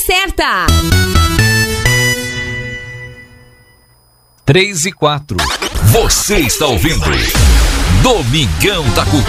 certa. 3 e 4. Você está ouvindo Domingão da Cultura.